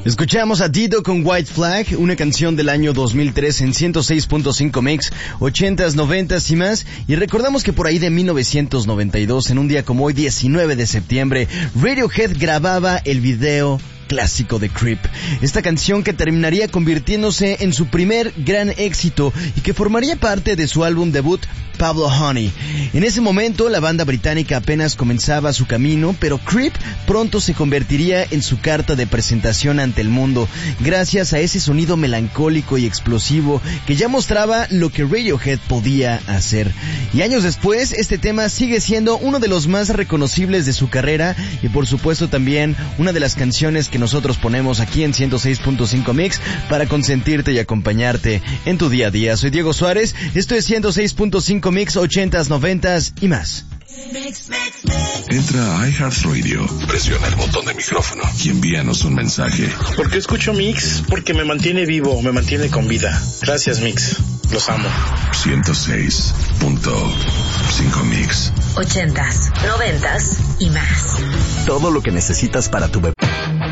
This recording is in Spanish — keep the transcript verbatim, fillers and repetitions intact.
Escuchamos a Dido con White Flag, una canción del año dos mil tres en ciento seis punto cinco Mix, ochentas, noventas y más, y recordamos que por ahí de mil novecientos noventa y dos, en un día como hoy, diecinueve de septiembre, Radiohead grababa el video clásico de Creep, esta canción que terminaría convirtiéndose en su primer gran éxito y que formaría parte de su álbum debut Pablo Honey. En ese momento la banda británica apenas comenzaba su camino, pero Creep pronto se convertiría en su carta de presentación ante el mundo, gracias a ese sonido melancólico y explosivo que ya mostraba lo que Radiohead podía hacer. Y años después, este tema sigue siendo uno de los más reconocibles de su carrera y por supuesto también una de las canciones que nosotros ponemos aquí en ciento seis punto cinco Mix para consentirte y acompañarte en tu día a día. Soy Diego Suárez, esto es ciento seis punto cinco Mix, ochentas, noventas y más. Entra a iHeartRadio, presiona el botón de micrófono y envíanos un mensaje. ¿Por qué escucho Mix? Porque me mantiene vivo, me mantiene con vida. Gracias, Mix. Los amo. ciento seis punto cinco Mix. Ochentas, noventas y más. Todo lo que necesitas para tu bebé